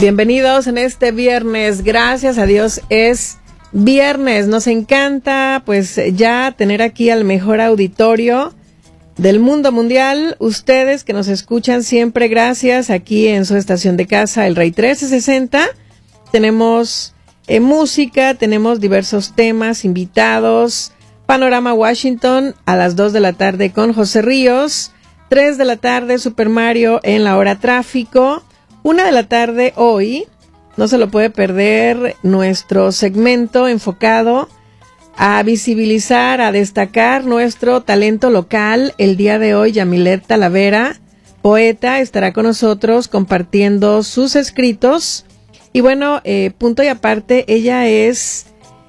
Bienvenidos en este viernes, gracias a Dios es viernes, nos encanta pues ya tener aquí al mejor auditorio del mundo mundial, ustedes que nos escuchan siempre, gracias, aquí en su estación de casa, El Rey 1360, tenemos música, tenemos diversos temas, invitados, Panorama Washington a las 2 de la tarde con José Ríos, 3 de la tarde Super Mario en la hora tráfico, 1 de la tarde hoy, no se lo puede perder, nuestro segmento enfocado a visibilizar, a destacar nuestro talento local. El día de hoy, Yamilet Talavera, poeta, estará con nosotros compartiendo sus escritos. Y bueno, punto y aparte, ella es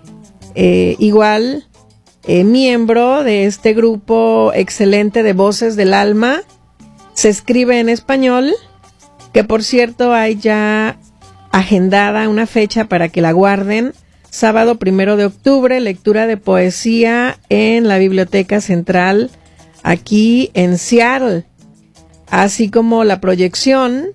igual miembro de este grupo excelente de Voces del Alma. Se escribe en español, que por cierto hay ya agendada una fecha para que la guarden. Sábado 1 de octubre, lectura de poesía en la Biblioteca Central aquí en Seattle, así como la proyección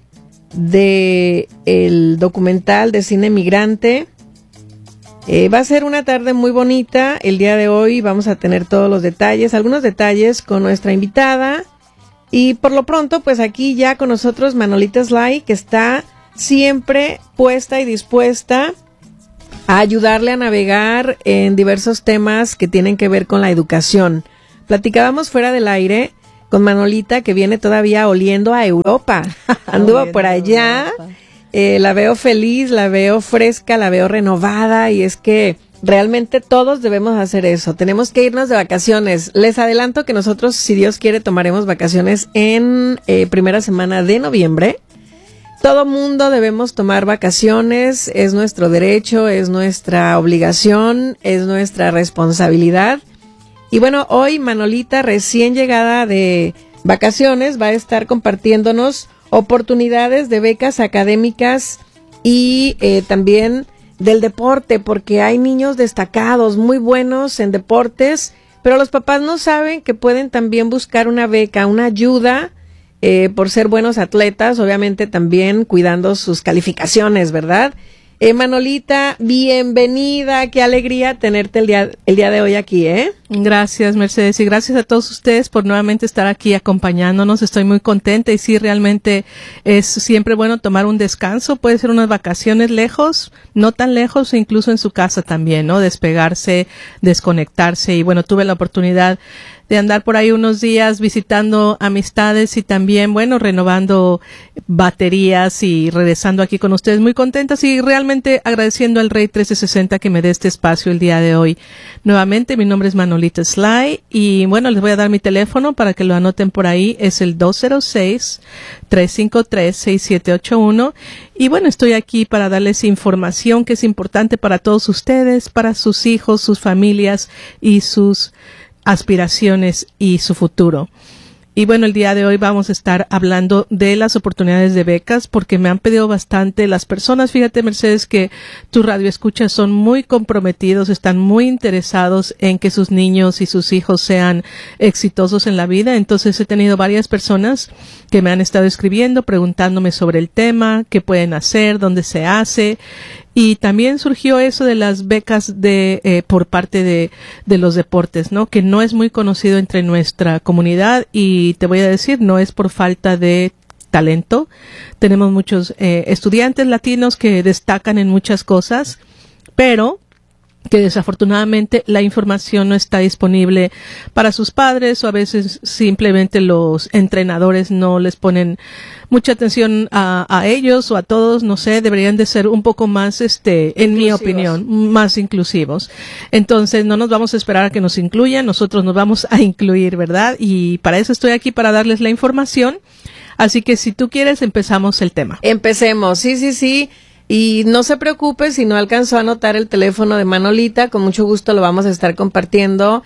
de el documental de cine migrante. Va a ser una tarde muy bonita. El día de hoy vamos a tener todos los detalles, algunos detalles con nuestra invitada. Y por lo pronto, pues aquí ya con nosotros Manolita Sly, que está siempre puesta y dispuesta a ayudarle a navegar en diversos temas que tienen que ver con la educación. Platicábamos fuera del aire con Manolita, que viene todavía oliendo a Europa. Anduvo por allá, la veo feliz, la veo fresca, la veo renovada, y es que realmente todos debemos hacer eso. Tenemos que irnos de vacaciones. Les adelanto que nosotros, si Dios quiere, tomaremos vacaciones en primera semana de noviembre. Todo mundo debemos tomar vacaciones, es nuestro derecho, es nuestra obligación, es nuestra responsabilidad. Y bueno, hoy Manolita, recién llegada de vacaciones, va a estar compartiéndonos oportunidades de becas académicas y también del deporte, porque hay niños destacados, muy buenos en deportes, pero los papás no saben que pueden también buscar una beca, una ayuda, por ser buenos atletas, obviamente también cuidando sus calificaciones, ¿verdad? Manolita, bienvenida, qué alegría tenerte el día de hoy aquí, ¿eh? Gracias, Mercedes, y gracias a todos ustedes por nuevamente estar aquí acompañándonos. Estoy muy contenta y sí, realmente es siempre bueno tomar un descanso, puede ser unas vacaciones lejos, no tan lejos, e incluso en su casa también, ¿no? Despegarse, desconectarse, y bueno, tuve la oportunidad de andar por ahí unos días visitando amistades y también, bueno, renovando baterías y regresando aquí con ustedes muy contentas y realmente agradeciendo al Rey 1360 que me dé este espacio el día de hoy. Nuevamente, mi nombre es Manolita Sly y bueno, les voy a dar mi teléfono para que lo anoten por ahí, es el 206-353-6781 y bueno, estoy aquí para darles información que es importante para todos ustedes, para sus hijos, sus familias y sus aspiraciones y su futuro. Y bueno, el día de hoy vamos a estar hablando de las oportunidades de becas porque me han pedido bastante las personas. Fíjate, Mercedes, que tus radioescuchas son muy comprometidos, están muy interesados en que sus niños y sus hijos sean exitosos en la vida. Entonces he tenido varias personas que me han estado escribiendo, preguntándome sobre el tema, qué pueden hacer, dónde se hace. Y también surgió eso de las becas por parte de los deportes, ¿no? Que no es muy conocido entre nuestra comunidad y te voy a decir, no es por falta de talento. Tenemos muchos estudiantes latinos que destacan en muchas cosas, pero que desafortunadamente la información no está disponible para sus padres o a veces simplemente los entrenadores no les ponen mucha atención a ellos o a todos, no sé, deberían de ser un poco más, en mi opinión, más inclusivos. Entonces no nos vamos a esperar a que nos incluyan, nosotros nos vamos a incluir, ¿verdad? Y para eso estoy aquí, para darles la información. Así que si tú quieres, empezamos el tema. Empecemos, sí. Y no se preocupe si no alcanzó a anotar el teléfono de Manolita, con mucho gusto lo vamos a estar compartiendo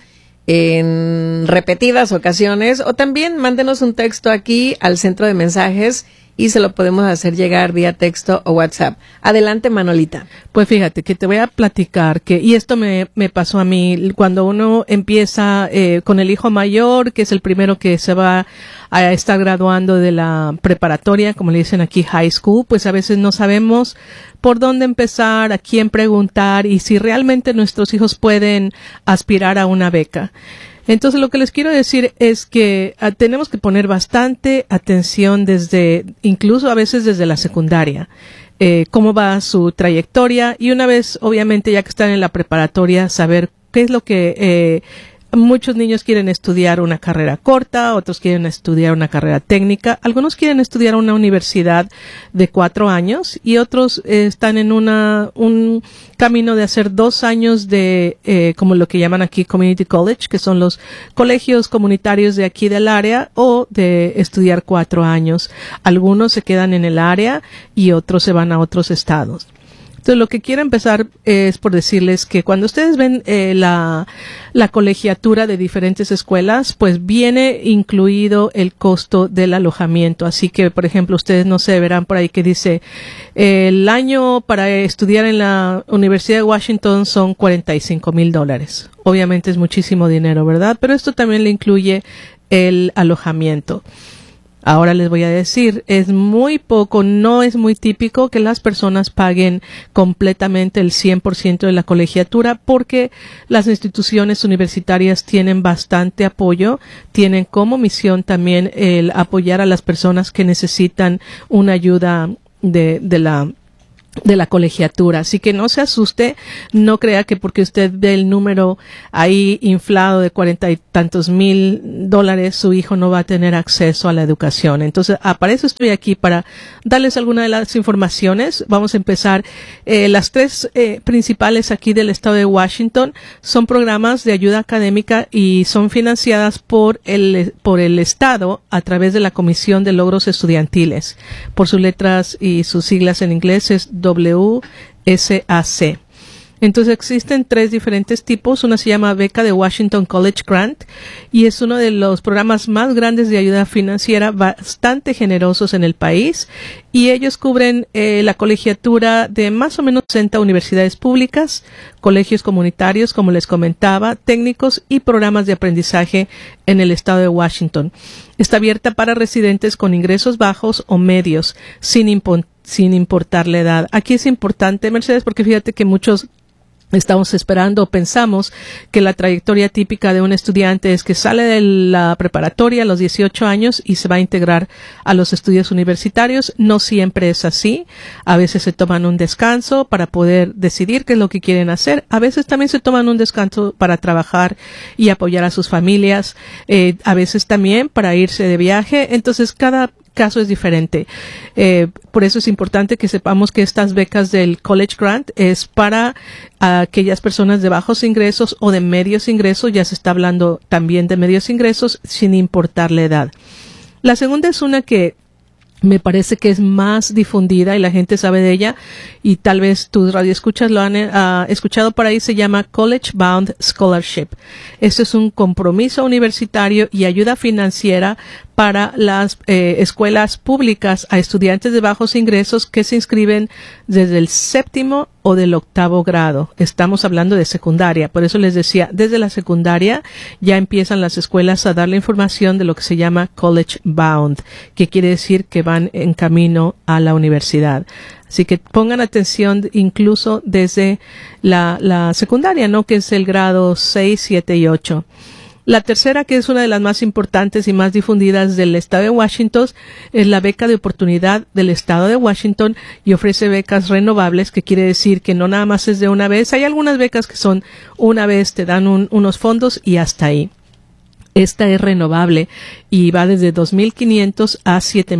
en repetidas ocasiones, o también mándenos un texto aquí al centro de mensajes y se lo podemos hacer llegar vía texto o WhatsApp. Adelante, Manolita. Pues fíjate que te voy a platicar y esto me pasó a mí cuando uno empieza con el hijo mayor, que es el primero que se va a estar graduando de la preparatoria, como le dicen aquí, high school, pues a veces no sabemos por dónde empezar, a quién preguntar y si realmente nuestros hijos pueden aspirar a una beca. Entonces lo que les quiero decir es que tenemos que poner bastante atención incluso a veces desde la secundaria, cómo va su trayectoria y una vez, obviamente, ya que están en la preparatoria, saber qué es lo que muchos niños quieren estudiar una carrera corta, otros quieren estudiar una carrera técnica, algunos quieren estudiar una universidad de 4 años y otros están en un camino de hacer 2 años de, como lo que llaman aquí Community College, que son los colegios comunitarios de aquí del área, o de estudiar 4 años. Algunos se quedan en el área y otros se van a otros estados. Entonces, lo que quiero empezar es por decirles que cuando ustedes ven la colegiatura de diferentes escuelas, pues viene incluido el costo del alojamiento. Así que, por ejemplo, ustedes no sé, verán por ahí que dice el año para estudiar en la Universidad de Washington son $45,000. Obviamente es muchísimo dinero, ¿verdad? Pero esto también le incluye el alojamiento. Ahora les voy a decir, es muy poco, no es muy típico que las personas paguen completamente el 100% de la colegiatura porque las instituciones universitarias tienen bastante apoyo, tienen como misión también el apoyar a las personas que necesitan una ayuda de la colegiatura. Así que no se asuste, no crea que porque usted ve el número ahí inflado de 40 y tantos $1,000, su hijo no va a tener acceso a la educación. Entonces, para eso estoy aquí, para darles alguna de las informaciones. Vamos a empezar. Las 3 principales aquí del estado de Washington son programas de ayuda académica y son financiadas por el estado a través de la Comisión de Logros Estudiantiles. Por sus letras y sus siglas en inglés es WSAC. Entonces existen 3 diferentes tipos. Una se llama Beca de Washington College Grant y es uno de los programas más grandes de ayuda financiera, bastante generosos en el país, y ellos cubren la colegiatura de más o menos 60 universidades públicas, colegios comunitarios, como les comentaba, técnicos y programas de aprendizaje en el estado de Washington. Está abierta para residentes con ingresos bajos o medios, sin importar la edad. Aquí es importante, Mercedes, porque fíjate que muchos estamos esperando o pensamos que la trayectoria típica de un estudiante es que sale de la preparatoria a los 18 años y se va a integrar a los estudios universitarios. No siempre es así. A veces se toman un descanso para poder decidir qué es lo que quieren hacer. A veces también se toman un descanso para trabajar y apoyar a sus familias. A veces también para irse de viaje. Entonces, cada caso es diferente. Por eso es importante que sepamos que estas becas del College Grant es para aquellas personas de bajos ingresos o de medios ingresos. Ya se está hablando también de medios ingresos sin importar la edad. La segunda es una que me parece que es más difundida y la gente sabe de ella, y tal vez tus radioescuchas lo han escuchado por ahí. Se llama College Bound Scholarship. Esto es un compromiso universitario y ayuda financiera para las escuelas públicas a estudiantes de bajos ingresos que se inscriben desde el 7º o del 8º grado. Estamos hablando de secundaria. Por eso les decía, desde la secundaria ya empiezan las escuelas a dar la información de lo que se llama College Bound, que quiere decir que van en camino a la universidad. Así que pongan atención incluso desde la secundaria, ¿no? Que es el grado 6, 7 y 8. La tercera, que es una de las más importantes y más difundidas del estado de Washington, es la beca de oportunidad del estado de Washington, y ofrece becas renovables, que quiere decir que no nada más es de una vez. Hay algunas becas que son una vez, te dan unos fondos y hasta ahí. Esta es renovable y va desde $2,500 a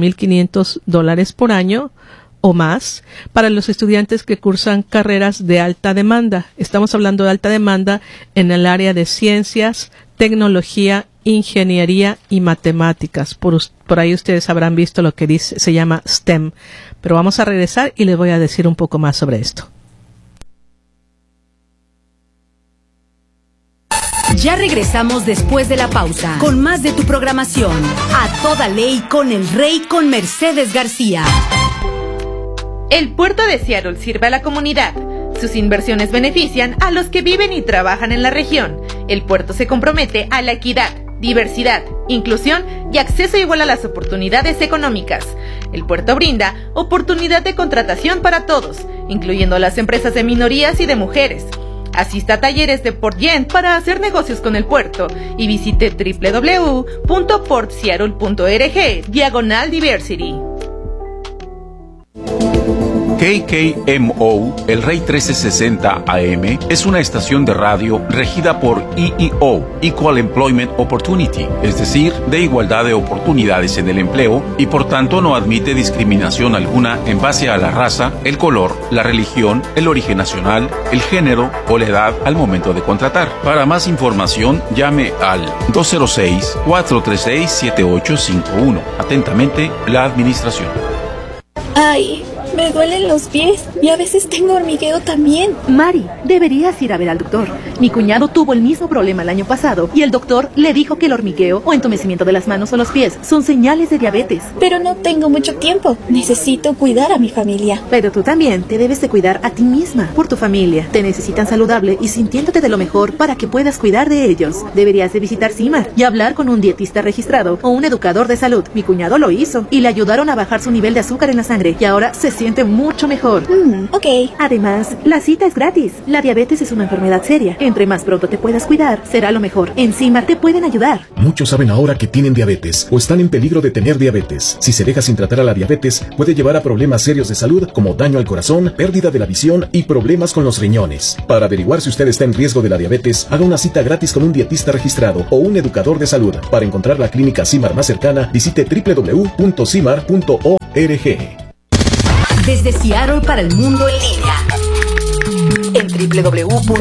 $7,500 por año o más para los estudiantes que cursan carreras de alta demanda. Estamos hablando de alta demanda en el área de ciencias, tecnología, ingeniería y matemáticas. Por ahí ustedes habrán visto lo que se llama STEM. Pero vamos a regresar y les voy a decir un poco más sobre esto. Ya regresamos después de la pausa con más de tu programación. A toda ley con el Rey con Mercedes García. El puerto de Seattle sirve a la comunidad. Sus inversiones benefician a los que viven y trabajan en la región. El puerto se compromete a la equidad, diversidad, inclusión y acceso igual a las oportunidades económicas. El puerto brinda oportunidad de contratación para todos, incluyendo a las empresas de minorías y de mujeres. Asista a talleres de PortGen para hacer negocios con el puerto y visite www.portseattle.org/diversity. KKMO, el Rey 1360 AM, es una estación de radio regida por EEO, Equal Employment Opportunity, es decir, de igualdad de oportunidades en el empleo, y por tanto no admite discriminación alguna en base a la raza, el color, la religión, el origen nacional, el género o la edad al momento de contratar. Para más información, llame al 206-436-7851. Atentamente, la Administración. Ay, me duelen los pies y a veces tengo hormigueo también. Mari, deberías ir a ver al doctor. Mi cuñado tuvo el mismo problema el año pasado y el doctor le dijo que el hormigueo o entumecimiento de las manos o los pies son señales de diabetes. Pero no tengo mucho tiempo. Necesito cuidar a mi familia. Pero tú también te debes de cuidar a ti misma, por tu familia. Te necesitan saludable y sintiéndote de lo mejor para que puedas cuidar de ellos. Deberías de visitar CIMAR y hablar con un dietista registrado o un educador de salud. Mi cuñado lo hizo y le ayudaron a bajar su nivel de azúcar en la sangre y ahora se siente mucho mejor. Ok. Además, la cita es gratis. La diabetes es una enfermedad seria. Entre más pronto te puedas cuidar, será lo mejor. En CIMAR te pueden ayudar. Muchos saben ahora que tienen diabetes o están en peligro de tener diabetes. Si se deja sin tratar a la diabetes, puede llevar a problemas serios de salud como daño al corazón, pérdida de la visión y problemas con los riñones. Para averiguar si usted está en riesgo de la diabetes, haga una cita gratis con un dietista registrado o un educador de salud. Para encontrar la clínica CIMAR más cercana, visite www.cimar.org. Desde Seattle para el mundo en línea. En